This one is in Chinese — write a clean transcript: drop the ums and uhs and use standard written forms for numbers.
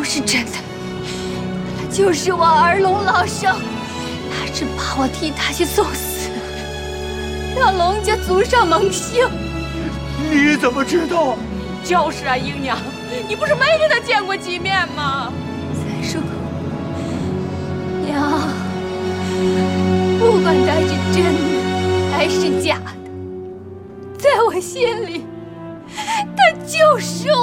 不是真的，他就是我二龙老生，他是把我替他去送死，让龙家祖上蒙幸。 你怎么知道？ 就是啊，姨娘，你不是没跟他见过几面吗？ 三叔，娘，不管他是真的还是假的，在我心里，他就是